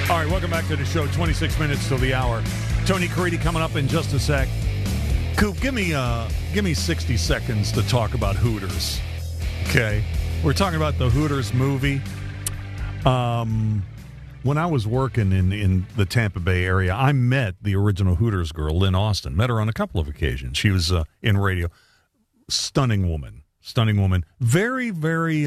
All right, welcome back to the show. 26 minutes till the hour. Tony Caridi coming up in just a sec. Coop, give me 60 seconds to talk about Hooters. Okay, we're talking about the Hooters movie. When I was working in the Tampa Bay area, I met the original Hooters girl, Lynn Austin. Met her on a couple of occasions. She was in radio. Stunning woman. Very, very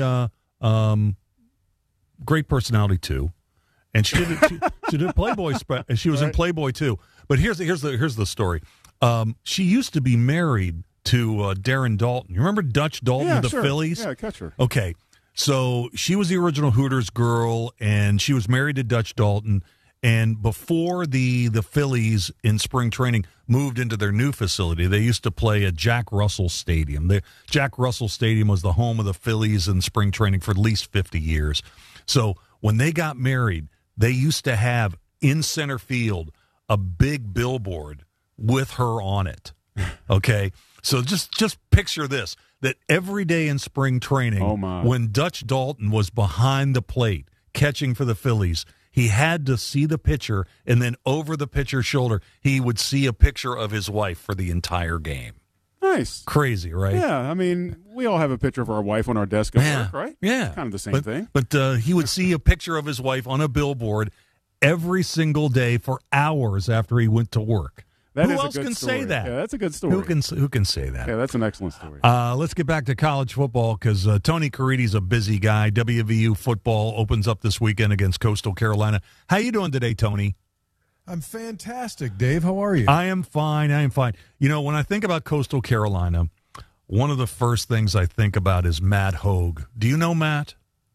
great personality too. And she did Playboy. She was in Playboy too. But here's the story. She used to be married to Darren Dalton. You remember Dutch Dalton of the Phillies? Yeah, catcher. Okay. So she was the original Hooters girl, and she was married to Dutch Dalton. And before the Phillies in spring training moved into their new facility, they used to play at Jack Russell Stadium. Jack Russell Stadium was the home of the Phillies in spring training for at least 50 years. So when they got married, they used to have in center field a big billboard with her on it. Okay? So just picture this, that every day in spring training, when Dutch Dalton was behind the plate catching for the Phillies, he had to see the pitcher, and then over the pitcher's shoulder, he would see a picture of his wife for the entire game. Nice. Crazy, right? Yeah, I mean, we all have a picture of our wife on our desk at work, right? Yeah. Kind of the same thing. But he would see a picture of his wife on a billboard every single day for hours after he went to work. Who else can say that? Yeah, that's a good story. Who can say that? Yeah, that's an excellent story. Let's get back to college football because Tony Caridi's a busy guy. WVU football opens up this weekend against Coastal Carolina. How you doing today, Tony? I'm fantastic, Dave. How are you? I am fine. You know, when I think about Coastal Carolina, one of the first things I think about is Matt Hogue. Do you know Matt?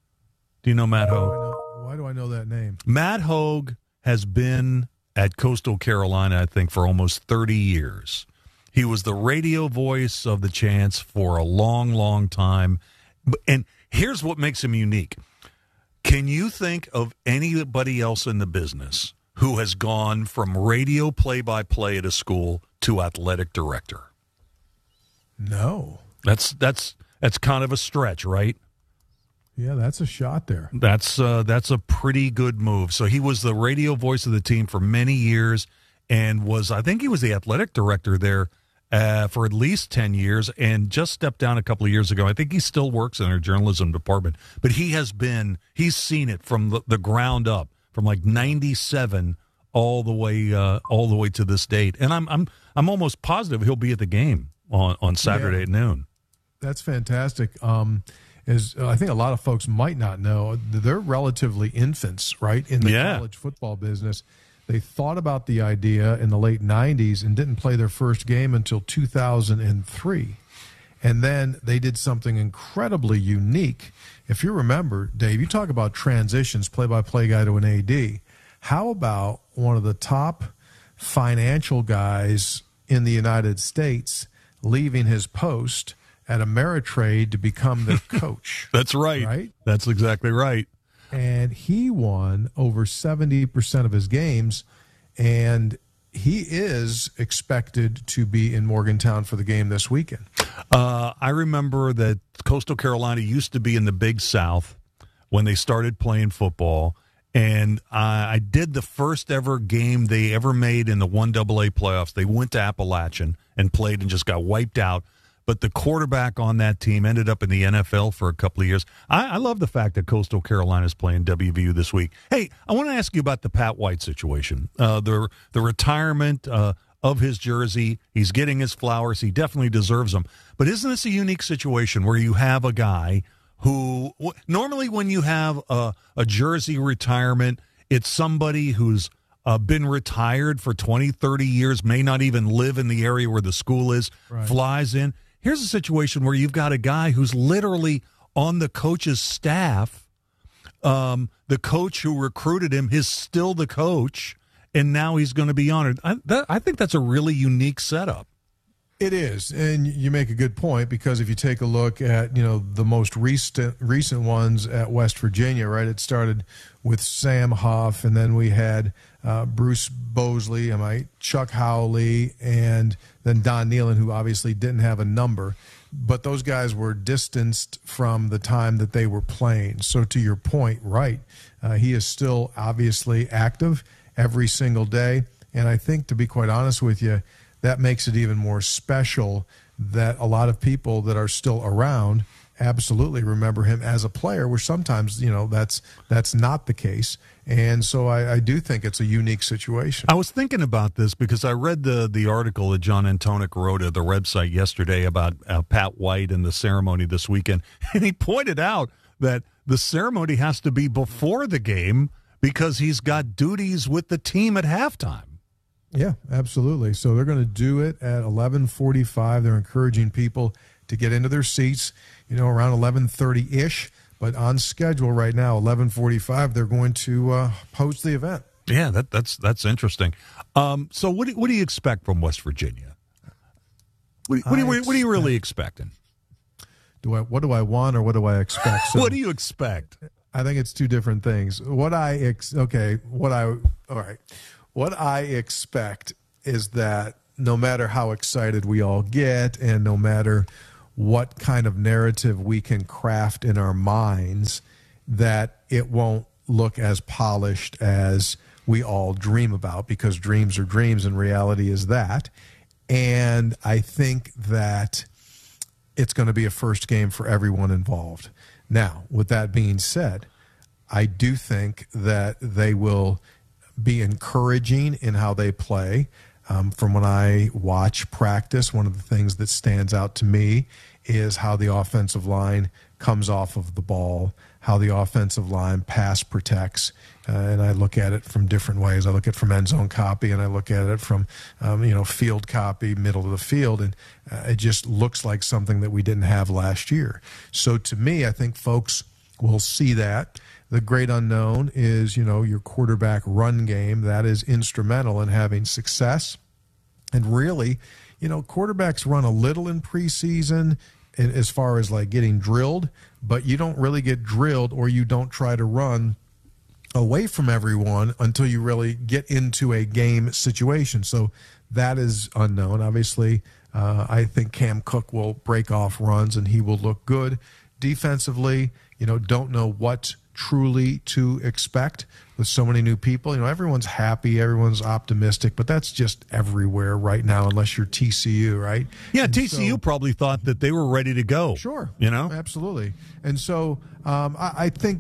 Hogue? Why do I know that name? Matt Hogue has been at Coastal Carolina, I think, for almost 30 years. He was the radio voice of the Chants for a long, long time. And here's what makes him unique. Can you think of anybody else in the business who has gone from radio play-by-play at a school to athletic director? No. That's kind of a stretch, right? Yeah, that's a shot there. That's a pretty good move. So he was the radio voice of the team for many years and I think he was the athletic director there for at least 10 years and just stepped down a couple of years ago. I think he still works in our journalism department, but he's seen it from the ground up, from like 97 all the way to this date. And I'm almost positive he'll be at the game on Saturday at noon. That's fantastic. As I think a lot of folks might not know, they're relatively infants, right, in the college football business. They thought about the idea in the late 90s and didn't play their first game until 2003. And then they did something incredibly unique. If you remember, Dave, you talk about transitions, play-by-play guy to an AD. How about one of the top financial guys in the United States leaving his post at Ameritrade to become their coach? That's right. Right? That's exactly right. And he won over 70% of his games, and he is expected to be in Morgantown for the game this weekend. I remember that Coastal Carolina used to be in the Big South when they started playing football, and I did the first ever game they ever made in the 1AA playoffs. They went to Appalachian and played and just got wiped out. But the quarterback on that team ended up in the NFL for a couple of years. I love the fact that Coastal Carolina is playing WVU this week. Hey, I want to ask you about the Pat White situation. The retirement of his jersey. He's getting his flowers. He definitely deserves them. But isn't this a unique situation where you have a guy who normally when you have a jersey retirement, it's somebody who's been retired for 20, 30 years, may not even live in the area where the school is, flies in. Here's a situation where you've got a guy who's literally on the coach's staff. The coach who recruited him is still the coach, and now he's going to be honored. I think that's a really unique setup. It is, and you make a good point, because if you take a look at the most recent ones at West Virginia, right? It started with Sam Huff, and then we had Bruce Bosley, Chuck Howley, and then Don Nealon, who obviously didn't have a number, but those guys were distanced from the time that they were playing. So to your point, right? He is still obviously active every single day. And I think, to be quite honest with you, that makes it even more special that a lot of people that are still around absolutely remember him as a player, where sometimes, that's not the case. And so I do think it's a unique situation. I was thinking about this because I read the article that John Antonik wrote at the website yesterday about Pat White and the ceremony this weekend. And he pointed out that the ceremony has to be before the game because he's got duties with the team at halftime. Yeah, absolutely. So they're going to do it at 11:45. They're encouraging people to get into their seats, around 11:30-ish. But on schedule right now, 11:45, they're going to host the event. Yeah, that's interesting. So what do you expect from West Virginia? What are you really expecting? What do I want or what do I expect? So, what do you expect? I think it's two different things. What I expect is that no matter how excited we all get and no matter what kind of narrative we can craft in our minds, that it won't look as polished as we all dream about, because dreams are dreams and reality is that. And I think that it's going to be a first game for everyone involved. Now, with that being said, I do think that they will be encouraging in how they play. From when I watch practice, one of the things that stands out to me is how the offensive line comes off of the ball, how the offensive line pass protects, and I look at it from different ways. I look at it from end zone copy, and I look at it from field copy, middle of the field, and it just looks like something that we didn't have last year. So to me, I think folks will see that. The great unknown is, your quarterback run game. That is instrumental in having success. And really, quarterbacks run a little in preseason as far as like getting drilled, but you don't really get drilled, or you don't try to run away from everyone until you really get into a game situation. So that is unknown. Obviously, I think Cam Cook will break off runs and he will look good. Defensively, don't know what truly to expect with so many new people. Everyone's happy, everyone's optimistic, but that's just everywhere right now, unless you're TCU, right? Yeah, and TCU probably thought that they were ready to go. Sure. Absolutely. And so I think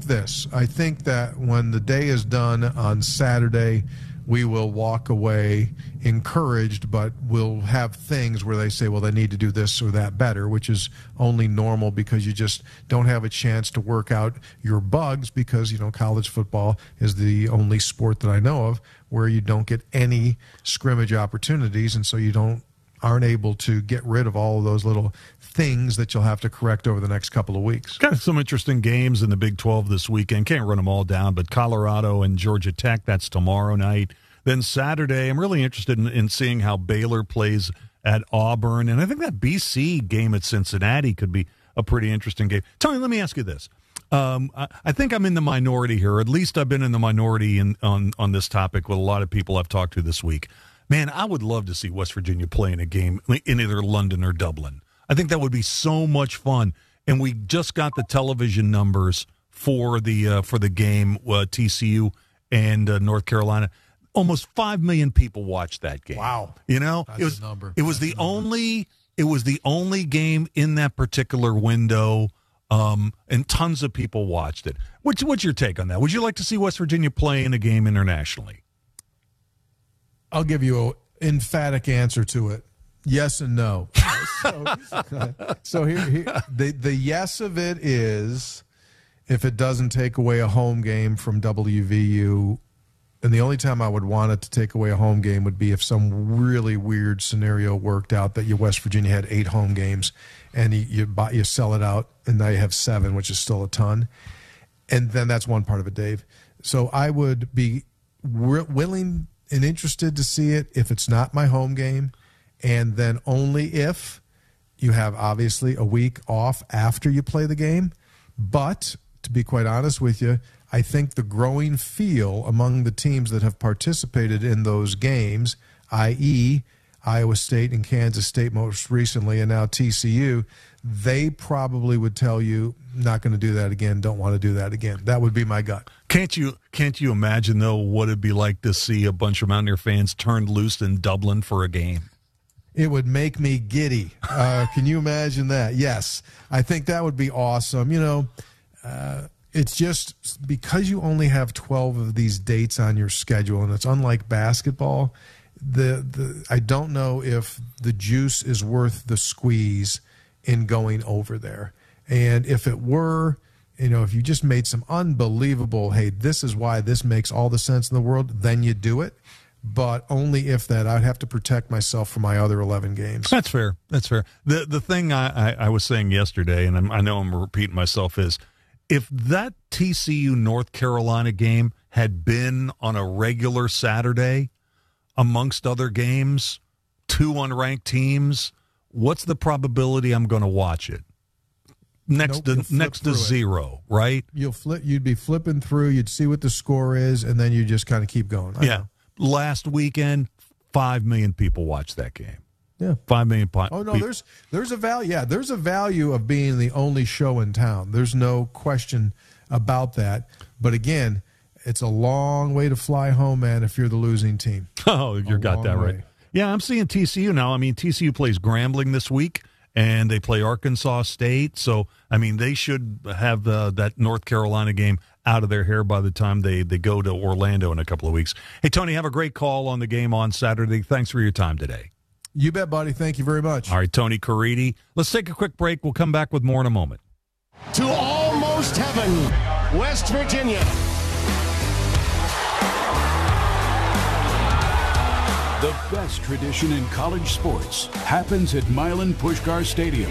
that when the day is done on Saturday, we will walk away encouraged, but we'll have things where they say, well, they need to do this or that better, which is only normal because you just don't have a chance to work out your bugs, because, college football is the only sport that I know of where you don't get any scrimmage opportunities, and so you aren't able to get rid of all of those little things that you'll have to correct over the next couple of weeks. Got some interesting games in the Big 12 this weekend. Can't run them all down, but Colorado and Georgia Tech, that's tomorrow night. Then Saturday, I'm really interested in seeing how Baylor plays at Auburn. And I think that BC game at Cincinnati could be a pretty interesting game. Tony, let me ask you this. I think I'm in the minority here. At least I've been in the minority on this topic with a lot of people I've talked to this week. Man, I would love to see West Virginia play in a game in either London or Dublin. I think that would be so much fun. And we just got the television numbers for the game, TCU and North Carolina. Almost 5 million people watched that game. Wow. That's a number. It was the only game in that particular window, and tons of people watched it. What's your take on that? Would you like to see West Virginia play in a game internationally? I'll give you an emphatic answer to it. Yes and no. So here the yes of it is if it doesn't take away a home game from WVU. And the only time I would want it to take away a home game would be if some really weird scenario worked out that West Virginia had 8 home games and you sell it out and now you have 7, which is still a ton. And then that's one part of it, Dave. So I would be willing and interested to see it if it's not my home game, and then only if you have obviously a week off after you play the game. But to be quite honest with you, I think the growing feel among the teams that have participated in those games, i.e., Iowa State and Kansas State most recently, and now TCU, they probably would tell you, not going to do that again, don't want to do that again. That would be my gut. Can't you imagine, though, what it'd be like to see a bunch of Mountaineer fans turned loose in Dublin for a game? It would make me giddy. Can you imagine that? Yes. I think that would be awesome. It's just because you only have 12 of these dates on your schedule, and it's unlike basketball, I don't know if the juice is worth the squeeze in going over there. And if it were, if you just made some unbelievable, hey, this is why this makes all the sense in the world, then you do it. But only if that. I'd have to protect myself from my other 11 games. That's fair. The thing I was saying yesterday, and I know I'm repeating myself, is if that TCU North Carolina game had been on a regular Saturday amongst other games, 2 unranked teams, what's the probability I'm going to watch it? Next to zero, right? You'd be flipping through, you'd see what the score is, and then you just kind of keep going. Yeah. Last weekend, 5 million people watched that game. Yeah, 5 million. Oh no, there's a value. Yeah, there's a value of being the only show in town. There's no question about that. But again, it's a long way to fly home, man. If you're the losing team. Oh, you got that right. Yeah, I'm seeing TCU now. I mean, TCU plays Grambling this week, and they play Arkansas State. So, I mean, they should have that North Carolina game out of their hair by the time they go to Orlando in a couple of weeks. Hey, Tony, have a great call on the game on Saturday. Thanks for your time today. You bet, buddy. Thank you very much. All right, Tony Caridi. Let's take a quick break. We'll come back with more in a moment. To almost heaven, West Virginia. The best tradition in college sports happens at Milan Puskar Stadium.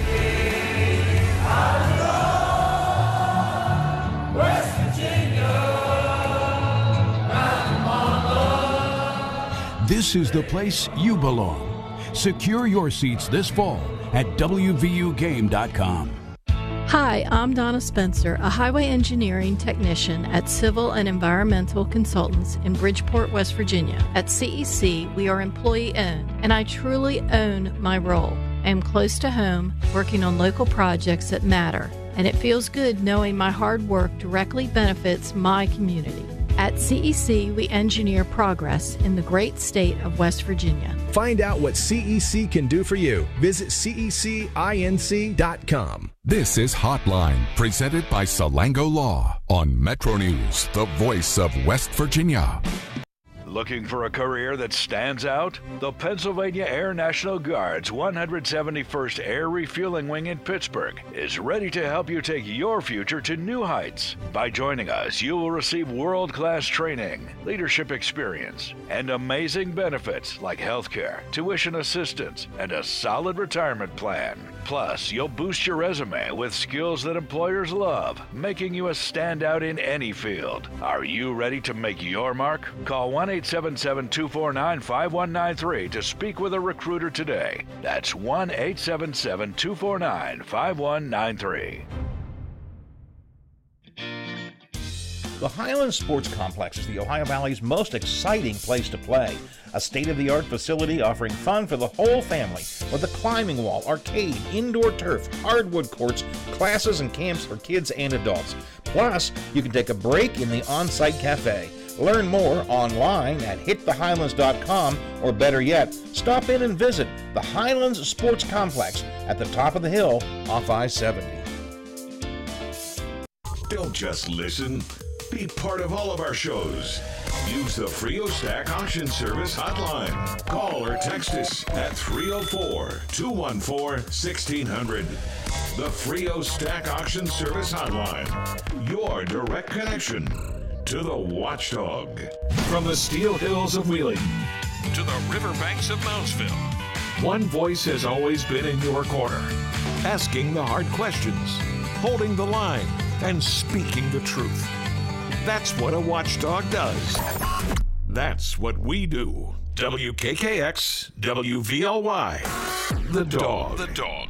West Virginia. This is the place you belong. Secure your seats this fall at WVUGame.com. Hi, I'm Donna Spencer, a highway engineering technician at Civil and Environmental Consultants in Bridgeport, West Virginia. At CEC, we are employee-owned, and I truly own my role. I am close to home, working on local projects that matter, and it feels good knowing my hard work directly benefits my community. At CEC, we engineer progress in the great state of West Virginia. Find out what CEC can do for you. Visit cecinc.com. This is Hotline, presented by Salango Law on Metro News, the voice of West Virginia. Looking for a career that stands out? The Pennsylvania Air National Guard's 171st Air Refueling Wing in Pittsburgh is ready to help you take your future to new heights. By joining us, you will receive world-class training, leadership experience, and amazing benefits like healthcare, tuition assistance, and a solid retirement plan. Plus, you'll boost your resume with skills that employers love, making you a standout in any field. Are you ready to make your mark? Call 1-877-249-5193 to speak with a recruiter today. That's 1-877-249-5193. The Highlands Sports Complex is the Ohio Valley's most exciting place to play. A state-of-the-art facility offering fun for the whole family with a climbing wall, arcade, indoor turf, hardwood courts, classes and camps for kids and adults. Plus, you can take a break in the on-site cafe. Learn more online at hitthehighlands.com, or better yet, stop in and visit the Highlands Sports Complex at the top of the hill off I-70. Don't just listen. Be part of all of our shows. Use the Frio Stack Auction Service hotline. Call or text us at 304-214-1600. The Frio Stack Auction Service hotline. Your direct connection to the watchdog. From the Steel Hills of Wheeling to the riverbanks of Moundsville, one voice has always been in your corner, asking the hard questions, holding the line, and speaking the truth. That's what a watchdog does. That's what we do. WKKX, WVLY, The Dog. The Dog.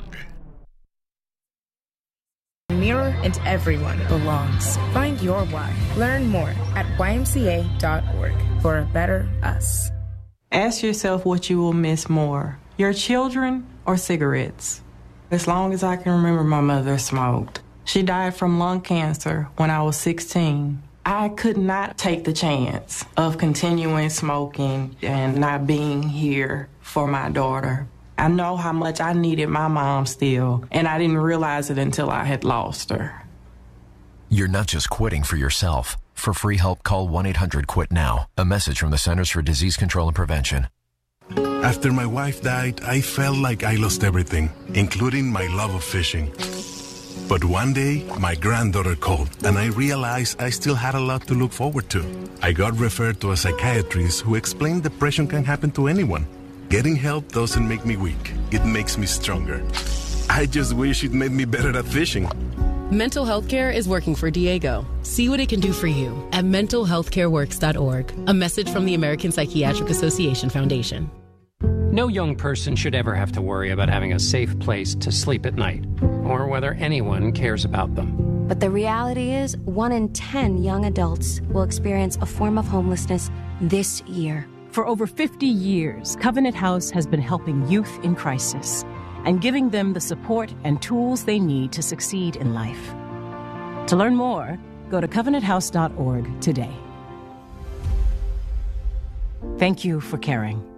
Mirror and everyone belongs. Find your why. Learn more at ymca.org for a better us. Ask yourself what you will miss more, your children or cigarettes. As long as I can remember, my mother smoked. She died from lung cancer when I was 16. I could not take the chance of continuing smoking and not being here for my daughter. I know how much I needed my mom still, and I didn't realize it until I had lost her. You're not just quitting for yourself. For free help, call 1-800-QUIT-NOW. A message from the Centers for Disease Control and Prevention. After my wife died, I felt like I lost everything, including my love of fishing. But one day, my granddaughter called, and I realized I still had a lot to look forward to. I got referred to a psychiatrist who explained depression can happen to anyone. Getting help doesn't make me weak. It makes me stronger. I just wish it made me better at fishing. Mental health care is working for Diego. See what it can do for you at mentalhealthcareworks.org. A message from the American Psychiatric Association Foundation. No young person should ever have to worry about having a safe place to sleep at night, or whether anyone cares about them. But the reality is, 1 in 10 young adults will experience a form of homelessness this year. For over 50 years, Covenant House has been helping youth in crisis and giving them the support and tools they need to succeed in life. To learn more, go to covenanthouse.org today. Thank you for caring.